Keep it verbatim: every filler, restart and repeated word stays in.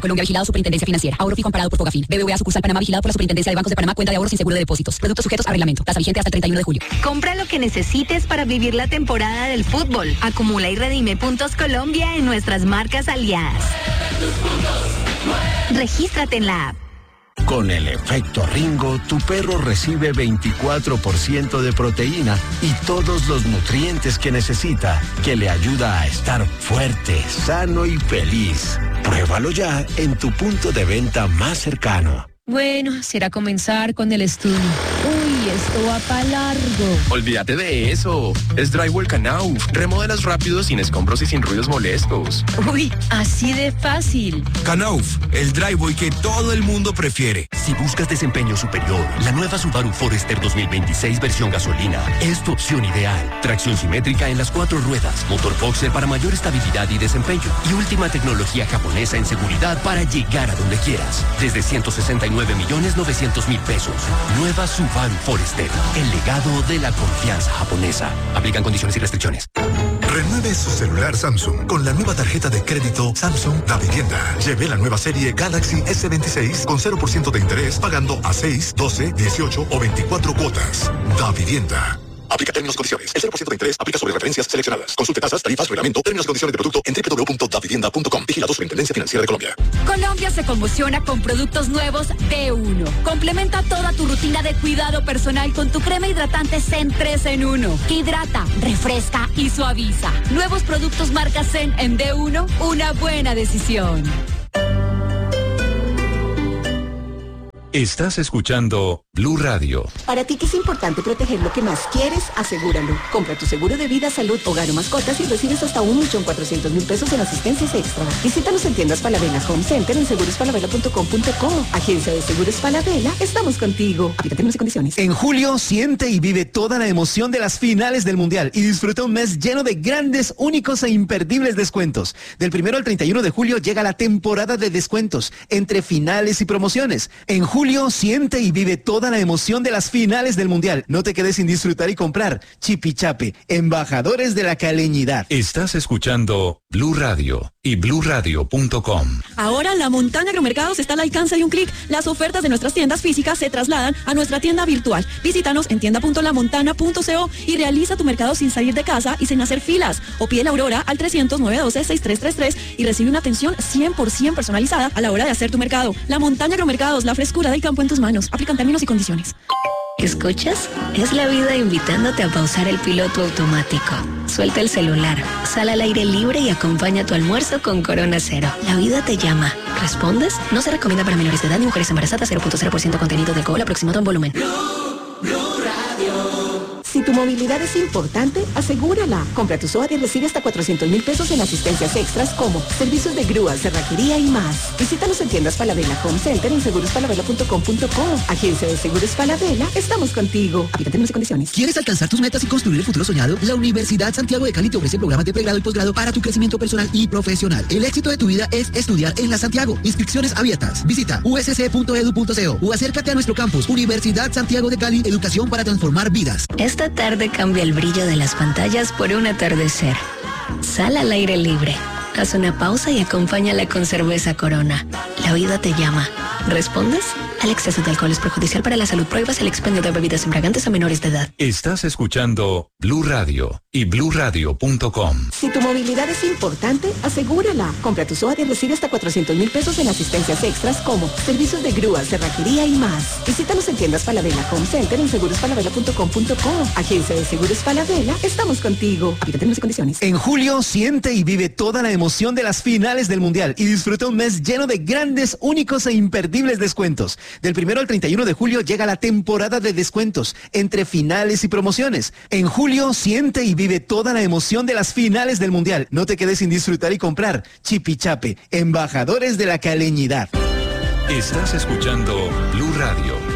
Colombia vigilado Superintendencia Financiera. Ahorro fijo amparado por Fogafín. B B V A sucursal Panamá vigilado por la Superintendencia de Bancos de Panamá. Cuenta de ahorros sin seguro de depósitos. Productos sujetos a reglamento. Tasa vigente hasta el treinta y uno de julio. Compra lo que necesites para vivir la temporada del fútbol. Acumula y redime puntos Colombia en nuestras marcas aliadas. Regístrate en la app. Con el efecto Ringo, tu perro recibe veinticuatro por ciento de proteína y todos los nutrientes que necesita, que le ayuda a estar fuerte, sano y feliz. Pruébalo ya en tu punto de venta más cercano. Bueno, será comenzar con el estudio. Uy, esto va para largo. Olvídate de eso. Es Drywall Knauf. Remodelas rápido, sin escombros y sin ruidos molestos. Uy, así de fácil. Knauf, el driveway que todo el mundo prefiere. Si buscas desempeño superior, la nueva Subaru Forester dos mil veintiséis versión gasolina es tu opción ideal. Tracción simétrica en las cuatro ruedas, motor boxer para mayor estabilidad y desempeño y última tecnología japonesa en seguridad para llegar a donde quieras. Desde ciento sesenta y nueve millones novecientos mil pesos. Nueva Subaru Forester, el legado de la confianza japonesa. Aplican condiciones y restricciones. Renueve su celular Samsung con la nueva tarjeta de crédito Samsung Da Vivienda. Lleve la nueva serie Galaxy S veintiséis con cero por ciento de interés pagando a seis, doce, dieciocho o veinticuatro cuotas. Da Vivienda. Aplica términos y condiciones. El cero por ciento de interés aplica sobre referencias seleccionadas. Consulte tasas, tarifas, reglamento, términos y condiciones de producto en doble u doble u doble u punto da vivienda punto com. Vigilado Superintendencia Financiera de Colombia. Colombia se conmociona con productos nuevos de uno. Complementa toda tu rutina de cuidado personal con tu crema hidratante Zen tres en uno, que hidrata, refresca y suaviza. Nuevos productos marca Zen en D uno, una buena decisión. Estás escuchando Blue Radio. Para ti que es importante proteger lo que más quieres, asegúralo. Compra tu seguro de vida, salud, hogar o mascotas y recibes hasta un millón cuatrocientos mil pesos en asistencias extra. Visítanos en tiendas Falabella Home Center en seguros falabella punto com punto co. Agencia de Seguros Falabella, estamos contigo. Aplica términos y condiciones. En julio, siente y vive toda la emoción de las finales del Mundial y disfruta un mes lleno de grandes, únicos e imperdibles descuentos. Del primero al treinta y uno de julio llega la temporada de descuentos entre finales y promociones. En julio, Julio, siente y vive toda la emoción de las finales del Mundial. No te quedes sin disfrutar y comprar. Chipichape, embajadores de la caleñidad. Estás escuchando Blue Radio y blue radio punto com. Ahora la Montaña Agromercados está al alcance de un clic. Las ofertas de nuestras tiendas físicas se trasladan a nuestra tienda virtual. Visítanos en tienda punto la montana punto co y realiza tu mercado sin salir de casa y sin hacer filas. O pide la Aurora al trescientos, novecientos doce, sesenta y tres treinta y tres y recibe una atención cien por ciento personalizada a la hora de hacer tu mercado. La Montaña Agromercados, la frescura del campo en tus manos. Aplican términos y condiciones. ¿Escuchas? Es la vida invitándote a pausar el piloto automático. Suelta el celular, sal al aire libre y acompaña tu almuerzo con Corona Cero. La vida te llama. ¿Respondes? No se recomienda para menores de edad ni mujeres embarazadas. Cero punto cero por ciento contenido de alcohol aproximado en volumen. Blue, Blue Radio. Si tu movilidad es importante, asegúrala. Compra tu SOAT y recibe hasta cuatrocientos mil pesos en asistencias extras como servicios de grúa, cerrajería y más. Visítanos en tiendas Falabella Home Center en seguros falabella punto com punto co. Agencia de Seguros Falabella, estamos contigo. Aplica términos y condiciones. ¿Quieres alcanzar tus metas y construir el futuro soñado? La Universidad Santiago de Cali te ofrece programas de pregrado y posgrado para tu crecimiento personal y profesional. El éxito de tu vida es estudiar en la Santiago. Inscripciones abiertas. Visita u s c punto e d u punto co o acércate a nuestro campus Universidad Santiago de Cali, educación para transformar vidas. Esta tarde cambia el brillo de las pantallas por un atardecer. Sal al aire libre. Haz una pausa y acompáñala con cerveza Corona. La vida te llama. ¿Respondes? El exceso de alcohol es perjudicial para la salud. Prohíbas el expendio de bebidas embriagantes a menores de edad. Estás escuchando Blue Radio y blue radio punto com. Si tu movilidad es importante, asegúrala. Compra tu SOAT y recibe hasta cuatrocientos mil pesos en asistencias extras como servicios de grúa, cerrajería y más. Visítanos en tiendas Falabella Home Center en seguros falabella punto com punto co. Agencia de Seguros Falabella, estamos contigo. Aplica términos y condiciones. En julio, siente y vive toda la emoción de las finales del Mundial y disfruta un mes lleno de grandes, únicos e imperdibles descuentos. Del primero al treinta y uno de julio llega la temporada de descuentos entre finales y promociones. En julio, siente y vive toda la emoción de las finales del Mundial. No te quedes sin disfrutar y comprar. Chipichape, embajadores de la caleñidad. Estás escuchando Blue Radio